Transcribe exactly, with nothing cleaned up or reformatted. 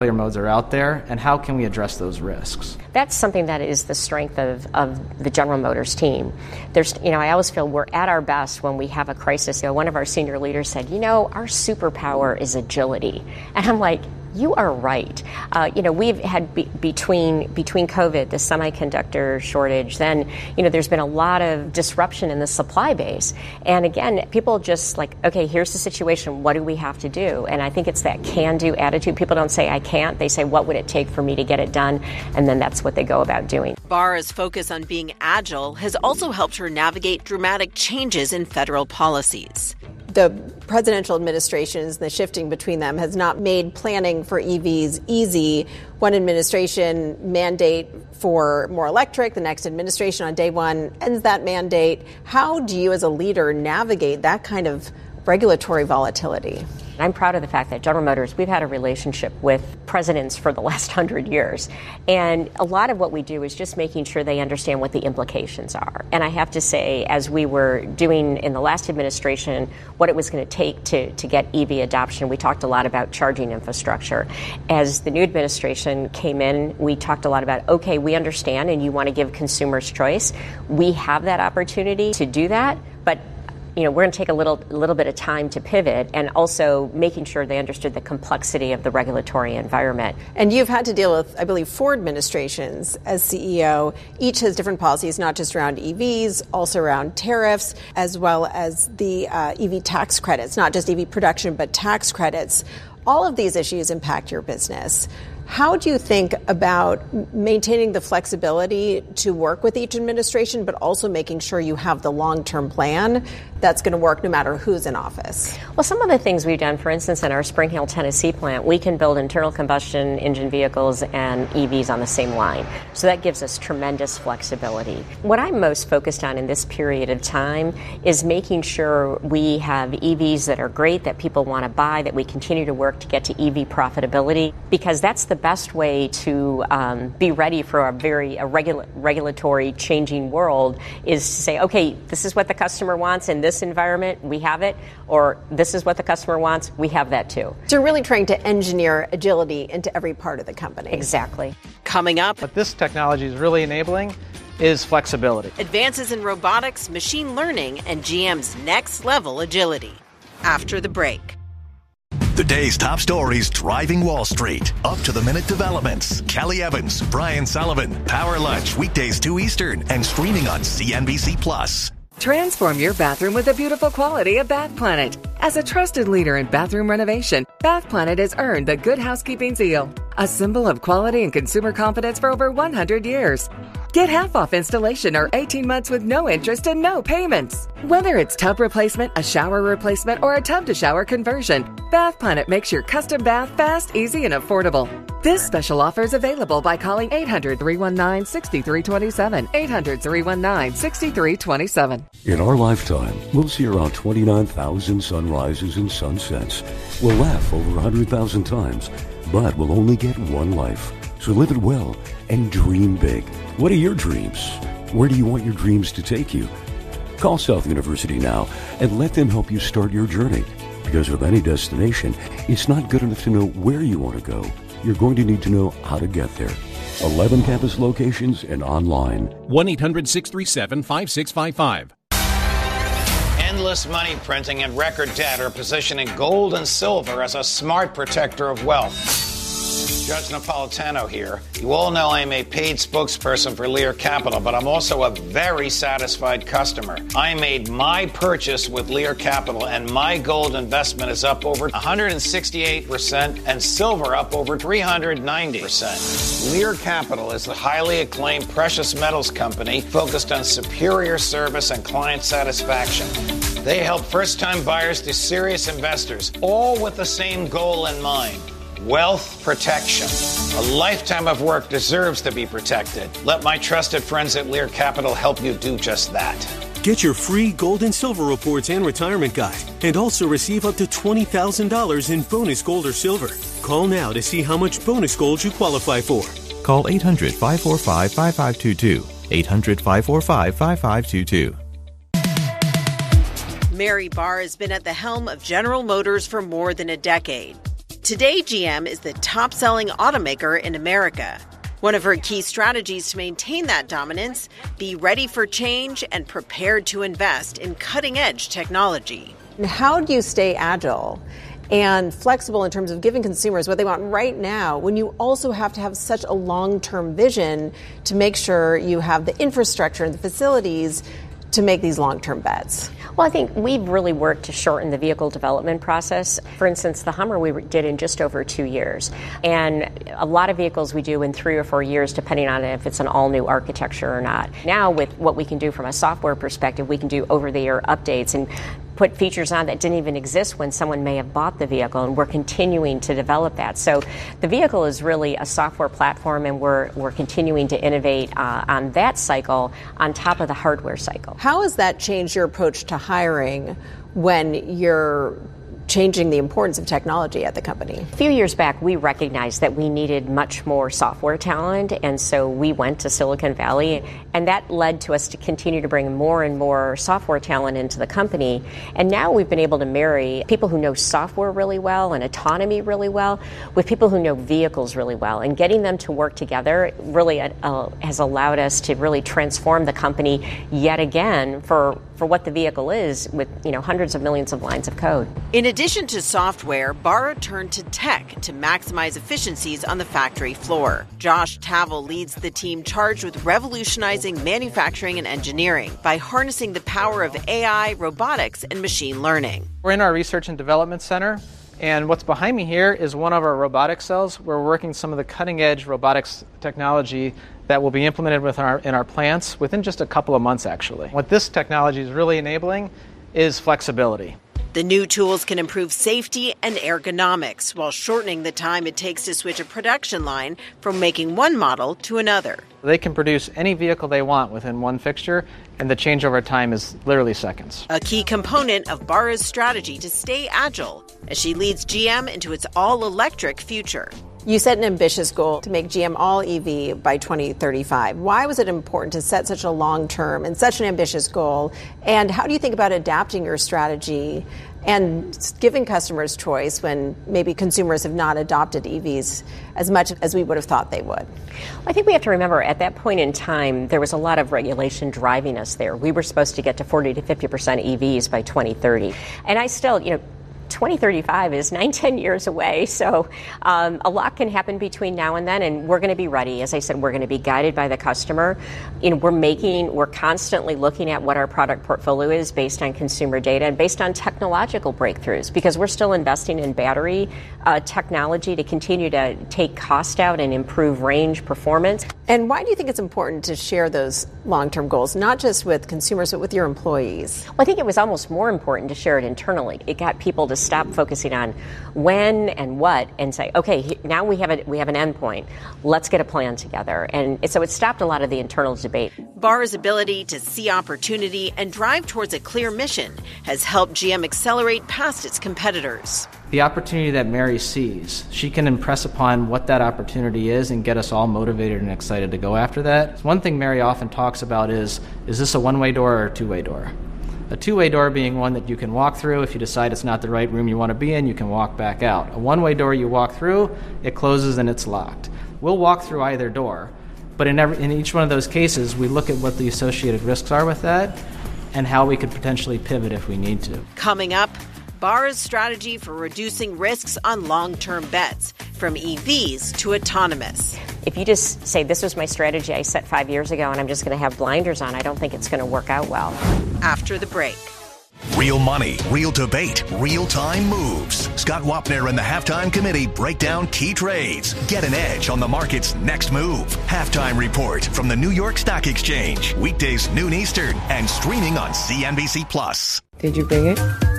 failure modes are out there, and how can we address those risks? That's something that is the strength of, of the General Motors team. There's, you know, I always feel we're at our best when we have a crisis. You know, one of our senior leaders said, you know, our superpower is agility. And I'm like, you are right. Uh, you know, we've had be- between between COVID, the semiconductor shortage, then, you know, there's been a lot of disruption in the supply base. And again, people just like, okay, here's the situation. What do we have to do? And I think it's that can-do attitude. People don't say, I can't. They say, what would it take for me to get it done? And then that's what they go about doing. Barra's focus on being agile has also helped her navigate dramatic changes in federal policies. The presidential administrations, the shifting between them has not made planning for E Vs easy. One administration mandate for more electric, the next administration on day one ends that mandate. How do you as a leader navigate that kind of regulatory volatility? I'm proud of the fact that General Motors, we've had a relationship with presidents for the last hundred years. And a lot of what we do is just making sure they understand what the implications are. And I have to say, as we were doing in the last administration, what it was going to take to, to get E V adoption, we talked a lot about charging infrastructure. As the new administration came in, we talked a lot about, okay, we understand and you want to give consumers choice. We have that opportunity to do that, but you know, we're going to take a little a little bit of time to pivot, and also making sure they understood the complexity of the regulatory environment. And you've had to deal with, I believe, four administrations as C E O. Each has different policies, not just around E Vs, also around tariffs, as well as the uh, E V tax credits, not just E V production, but tax credits. All of these issues impact your business. How do you think about maintaining the flexibility to work with each administration, but also making sure you have the long-term plan that's going to work no matter who's in office? Well, some of the things we've done, for instance, in our Spring Hill, Tennessee plant, we can build internal combustion engine vehicles and E Vs on the same line. So that gives us tremendous flexibility. What I'm most focused on in this period of time is making sure we have E Vs that are great, that people want to buy, that we continue to work to get to E V profitability, because that's the best way to um, be ready for a very a regula- regulatory changing world, is to say, okay, this is what the customer wants in this environment, we have it, or this is what the customer wants, we have that too. So you're really trying to engineer agility into every part of the company. Exactly. Coming up, What this technology is really enabling is flexibility. advances in robotics, machine learning, and G M's next level agility. After the break. The day's top stories driving Wall Street. Up-to-the-minute developments. Kelly Evans, Brian Sullivan. Power Lunch, weekdays two Eastern, and streaming on C N B C Plus. Transform your bathroom with the beautiful quality of Bath Planet. As a trusted leader in bathroom renovation, Bath Planet has earned the Good Housekeeping seal, a symbol of quality and consumer confidence for over one hundred years. Get half off installation or eighteen months with no interest and no payments. Whether it's tub replacement, a shower replacement, or a tub-to-shower conversion, Bath Planet makes your custom bath fast, easy, and affordable. This special offer is available by calling eight hundred, three one nine, six three two seven, eight hundred, three one nine, six three two seven. In our lifetime, we'll see around twenty-nine thousand sunrises and sunsets. We'll laugh over one hundred thousand times, but we'll only get one life. So live it well and dream big. What are your dreams? Where do you want your dreams to take you? Call South University now and let them help you start your journey. Because with any destination, it's not good enough to know where you want to go. You're going to need to know how to get there. eleven campus locations and online. one eight hundred, six three seven, five six five five. Endless money printing and record debt are positioning gold and silver as a smart protector of wealth. Judge Napolitano here. You all know I'm a paid spokesperson for Lear Capital, but I'm also a very satisfied customer. I made my purchase with Lear Capital, and my gold investment is up over one hundred sixty-eight percent and silver up over three hundred ninety percent. Lear Capital is the highly acclaimed precious metals company focused on superior service and client satisfaction. They help first-time buyers to serious investors, all with the same goal in mind. Wealth protection. A lifetime of work deserves to be protected. Let my trusted friends at Lear Capital help you do just that. Get your free gold and silver reports and retirement guide, and also receive up to twenty thousand dollars in bonus gold or silver. Call now to see how much bonus gold you qualify for. Call eight hundred, five four five, five five two two. eight hundred, five four five, five five two two. Mary Barra has been at the helm of General Motors for more than a decade. Today, G M is the top-selling automaker in America. One of her key strategies to maintain that dominance, be ready for change and prepared to invest in cutting-edge technology. How do you stay agile and flexible in terms of giving consumers what they want right now when you also have to have such a long-term vision to make sure you have the infrastructure and the facilities to make these long-term bets? Well, I think we've really worked to shorten the vehicle development process. For instance, the Hummer we did in just over two years. And a lot of vehicles we do in three or four years, depending on if it's an all-new architecture or not. Now, with what we can do from a software perspective, we can do over-the-air updates and put features on that didn't even exist when someone may have bought the vehicle, and we're continuing to develop that. So the vehicle is really a software platform, and we're we're continuing to innovate uh, on that cycle on top of the hardware cycle. How has that changed your approach to hiring when you're changing the importance of technology at the company? A few years back, we recognized that we needed much more software talent, and so we went to Silicon Valley, and that led to us to continue to bring more and more software talent into the company. And now we've been able to marry people who know software really well and autonomy really well with people who know vehicles really well, and getting them to work together really uh, has allowed us to really transform the company yet again for for what the vehicle is, with you know hundreds of millions of lines of code. In addition to software, Barra turned to tech to maximize efficiencies on the factory floor. Josh Tavel leads the team charged with revolutionizing manufacturing and engineering by harnessing the power of A I, robotics, and machine learning. We're in our research and development center, and what's behind me here is one of our robotic cells. We're working some of the cutting-edge robotics technology that will be implemented with our, in our plants within just a couple of months, actually. What this technology is really enabling is flexibility. The new tools can improve safety and ergonomics while shortening the time it takes to switch a production line from making one model to another. They can produce any vehicle they want within one fixture, and the changeover time is literally seconds. A key component of Barra's strategy to stay agile as she leads G M into its all-electric future. You set an ambitious goal to make G M all E V by twenty thirty-five. Why was it important to set such a long-term and such an ambitious goal? And how do you think about adapting your strategy and giving customers choice when maybe consumers have not adopted E Vs as much as we would have thought they would? I think we have to remember at that point in time, there was a lot of regulation driving us there. We were supposed to get to forty to fifty percent E Vs by twenty thirty. And I still, you know, twenty thirty-five is nine, ten years away, so um, a lot can happen between now and then, and we're going to be ready. As I said, we're going to be guided by the customer. You know, we're making, we're constantly looking at what our product portfolio is based on consumer data and based on technological breakthroughs, because we're still investing in battery uh, technology to continue to take cost out and improve range performance. And why do you think it's important to share those long-term goals, not just with consumers, but with your employees? Well, I think it was almost more important to share it internally. It got people to stop focusing on when and what and say, okay, now we have a, we have an endpoint. Let's get a plan together. And so it stopped a lot of the internal debate. Barra's ability to see opportunity and drive towards a clear mission has helped G M accelerate past its competitors. The opportunity that Mary sees, she can impress upon what that opportunity is and get us all motivated and excited to go after that. One thing Mary often talks about is, is this a one-way door or a two-way door? A two-way door being one that you can walk through. If you decide it's not the right room you want to be in, you can walk back out. A one-way door, you walk through, it closes and it's locked. We'll walk through either door, but in, every, in each one of those cases, we look at what the associated risks are with that and how we could potentially pivot if we need to. Coming up, Barra's strategy for reducing risks on long-term bets, from E Vs to autonomous. If you just say, this was my strategy I set five years ago and I'm just going to have blinders on, I don't think it's going to work out well. After the break. Real money, real debate, real-time moves. Scott Wapner and the Halftime Committee break down key trades. Get an edge on the market's next move. Halftime Report from the New York Stock Exchange. Weekdays noon Eastern and streaming on C N B C Plus. Did you bring it?